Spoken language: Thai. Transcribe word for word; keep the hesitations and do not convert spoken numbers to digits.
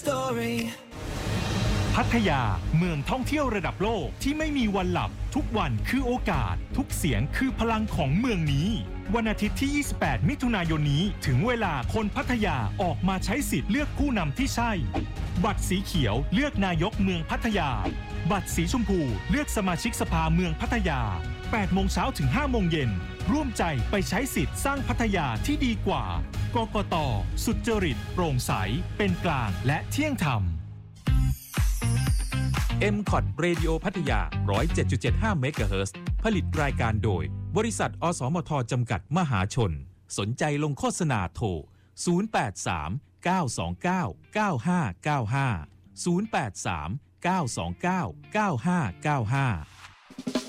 พัทยาเมืองท่องเที่ยวระดับโลกที่ไม่มีวันหลับทุกวันคือโอกาสทุกเสียงคือพลังของเมืองนี้วันอาทิตย์ที่ยี่สิบแปดมิถุนายนนี้ถึงเวลาคนพัทยาออกมาใช้สิทธิ์เลือกผู้นำที่ใช่บัตรสีเขียวเลือกนายกเมืองพัทยาบัตรสีชมพูเลือกสมาชิกสภาเมืองพัทยาแปดโมงเช้าถึงห้าโมงเย็นร่วมใจไปใช้สิทธิ์สร้างพัทยาที่ดีกว่ากกต.สุจริตโปร่งใสเป็นกลางและเที่ยงธรรมเอ็ม คอท Radio พัทยา หนึ่งร้อยเจ็ดจุดเจ็ดห้า เมกะเฮิรตซ์ ผลิตรายการโดยบริษัทอสมทจำกัดมหาชนสนใจลงโฆษณาโทรศูนย์ แปด สาม เก้า สอง เก้า เก้า ห้า เก้า ห้า ศูนย์ แปด สาม เก้า สอง เก้า เก้า ห้า เก้า ห้า